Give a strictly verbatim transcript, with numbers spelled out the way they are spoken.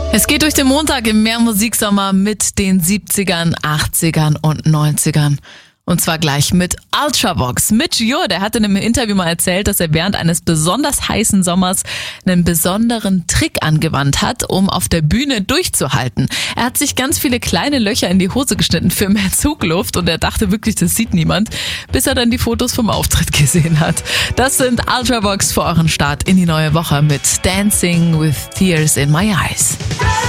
Es geht durch den Montag im Mehr Musiksommer mit den siebzigern, achtzigern und neunzigern. Und zwar gleich mit Ultravox. Mitch Ure, der hat in einem Interview mal erzählt, dass er während eines besonders heißen Sommers einen besonderen Trick angewandt hat, um auf der Bühne durchzuhalten. Er hat sich ganz viele kleine Löcher in die Hose geschnitten für mehr Zugluft und er dachte wirklich, das sieht niemand, bis er dann die Fotos vom Auftritt gesehen hat. Das sind Ultravox für euren Start in die neue Woche mit Dancing with Tears in My Eyes.